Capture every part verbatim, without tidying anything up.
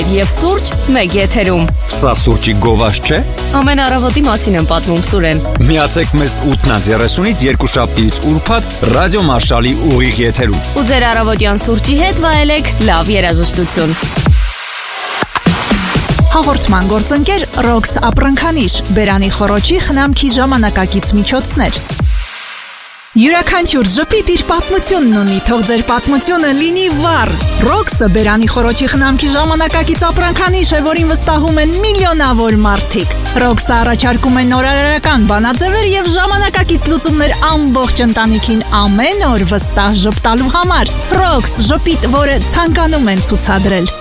Լուրեր եւ սուրճ մեկ եթերում։ Սա սուրճի գովաշ չէ։ Ամեն առավոտի մասին եմ պատմում Սուրեն։ Միացեք մեզ ութից երեսունից երկուշաբթիից ուրբաթ ռադիո Մարշալի ուղիղ եթերում։ Ու ձեր առավոտյան սուրճի հետ վայելեք լավ երաժշտություն։ Հաղորդման գործընկեր Ռոքս ապրանքանիշ, բերանի խոռոչի խնամքի ժամանակակից միջոցներ։ Յուրաքանչյուր ժպիտ իր պատմությունն ունի, թող ձեր պատմությունը լինի վառ։ Ռոքսը բերանի խոռոչի խնամքի ժամանակակից ապրանքանիշ է, որին վստահում են միլիոնավոր մարդիկ։ Ռոքսը առաջարկում է նորարարական բանաձևեր եւ ժամանակակից լուծումներ ամբողջ ընտանիքին ամեն օր վստահ ժպտալու համար։ Ռոքս ժպիտ, որը ցանկանում են ցուցադրել։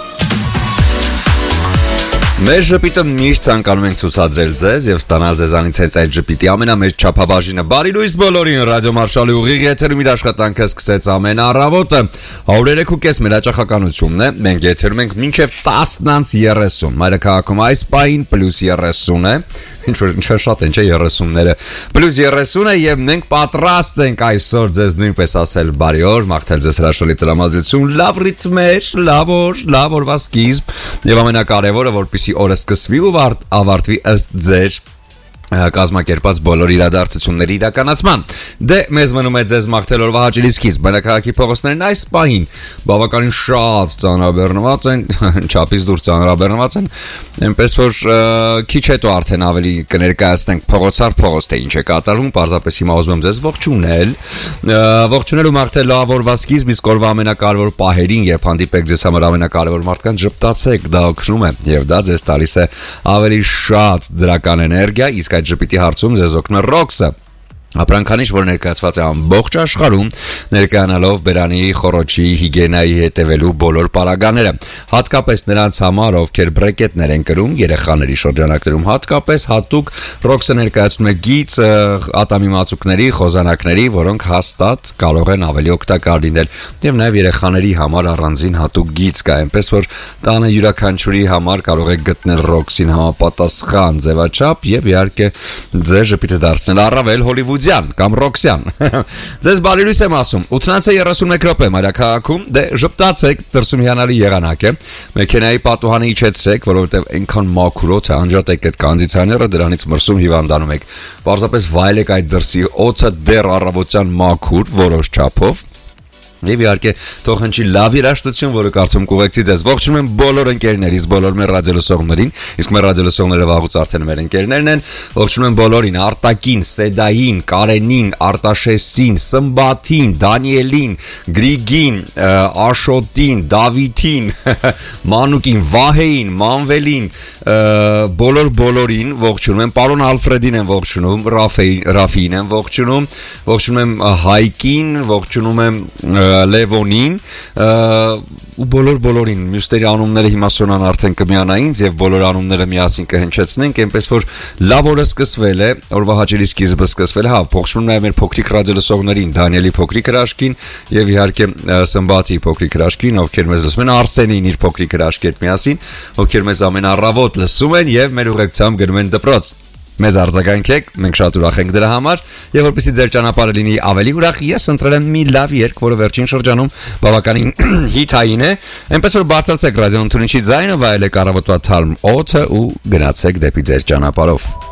Մեր ժպիտը միշտ ցանկանում ենք ցուցադրել ձեզ եւ ստանալ ձեզանից հենց այդ ժպիտի ամենամեծ չափաբաժինը։ Բարի լույս բոլորին, ռադիո Մարշալի ուղիղ եթերում իր աշխատանքը սկսեց ամեն առավոտը։ one oh three մեր հաճախականությունն է։ Մենք եթերում ենք մինչեւ տասնից երեսուն։ Մայրաքաղաքում այս պահին պլյուս երեսուն է։ Ինչ որ ինչ շատ են չէ երեսունները։ Պլյուս երեսուն է եւ մենք պատրաստ ենք այսօր ձեզ նույնպես ասել բարի օր, մաղթել ձեզ հրաշալի տրամադրություն, լավ ռիթմեր, լավ օր, լավ օրվա սկիզբ եւ ամենակարևորը, որպեսզի օրը սկսվի ու ավարտվի ըստ ձեր կազմակերպած բոլոր իրադարձությունների իրականացման։ Դե մեզ մնում է ձեզ մաղթել օրվա հաճելի սկիզբ։ Բնակարաքի փողոցներն այս պահին բավականին շատ ծանրաբեռնված են, չափից դուրս ծանրաբեռնված են, այնպես որ քիչ հետո արդեն ավելի կներկայացնենք փողոցար փողոց, թե ինչ է կատարվում, պարզապես հիմա ուզում եմ ձեզ ողջունել։ Ողջունել ու մաղթել լավ օրվա սկիզբ, իսկ օրվա ամենակարևոր պահերին, երբ հանդիպեք ձեզ համար ամենակարևոր մարդկանց, ժպտացեք, դա օգնում է եւ դա ձեզ տալիս է ավելի շատ դրական էներգիա, իսկ ժպիտի հարցում ձեզ օգնում է Ռոքսը ապրանքանիշ, որ ներկայացված է ամբողջ աշխարհում, ներկայանալով բերանի խոռոչի հիգիենայի հետևելու բոլոր պարագաները, հատկապես նրանց համար, ովքեր բրեկետներ են կրում երեխաների շրջանակներում, հատկապես հատուկ Ռոքսը ներկայացնում է գիծ ատամի մածուկների, խոզանակների, որոնք հաստատ կարող են ավելի օգտակար լինել, եւ նաեւ երեխաների համար առանձին հատուկ գիծ կա, այնպես որ տանը յուրաքանչյուրի համար կարող եք գտնել Ռոքսին համապատասխան ձևաչափ եւ իհարկե ձեր ժպիտը դարձնել առավել հոլիվուդ կամ Ռոքսյան։ Ձեզ բարի լույս եմ ասում։ ութից երեսունմեկ րոպե մայրաքաղաքում, դե ժպտացեք, դրսում հիանալի եղանակ է։ Մեքենայի պատուհանը իջեցրեք, որովհետև այնքան մաքուր օդ է, անջատեք այդ կոնդիցիոները, դրանից մրսում հիվանդանում եք։ Պարզապես վայելեք այդ դրսի օդը դեռ առավոտյան մաքուր, որոշ չափով։ Եվ իհարկե թող հնչի լավ երաժշտություն, որը կարծում կուղեկցի ձեզ։ Ողջունում եմ բոլոր ընկերներիս, բոլոր մեր ռադիո լսողներին, իսկ մեր ռադիո լսողները վաղուց արդեն մեր ընկերներն են։ Ողջունում եմ բոլորին՝ Արտակին, Սեդային, Կարենին, Արտաշեսին, Սմբաթին, Դանիելին, Գրիգին, Աշոտին, Դավիթին, Մանուկին, Վահեին, Մանվելին, բոլոր բոլորին ողջունում եմ։ Պարոն Ալֆրեդին եմ ողջունում, Ռաֆին եմ ողջունում, ողջունում եմ Հայկին, ողջունում եմ Լևոնին ու բոլոր բոլորին, մյուսների անունները հիմա Սոնան արդեն կմիանա ինձ եւ բոլոր անունները միասին կհնչեցնենք, այնպես որ լավ օրը սկսվել է, օրվա հաճելի սկիզբը սկսվել է, հա, ողջունում նաեւ մեր փոքրիկ ռադիո լսողներին, Դանիելի փոքրիկ հրաշքին եւ իհարկե Սմբաթի փոքրիկ հրաշքին, ովքեր մեզ լսում են, Արսենին իր փոքրիկ հրաշքի հետ միասին, ովքեր մեզ ամեն առավոտ լսում են եւ մեր ուղեկցությամբ գնում են դպրոց։ Մեզ արձագանքեք, մենք շատ ուրախ ենք դրա համար, եւ որպեսզի ձեր ճանապարհը լինի ավելի ուրախ, ես ընտրել եմ մի լավ երգ, որը վերջին շրջանում բավականին հիթային է, այնպես որ բարձրացեք ռադիոն թունիչի ձայնը, վայելեք առավոտվա թարմ օդը ու գնացեք դեպի ձեր ճանապարհով։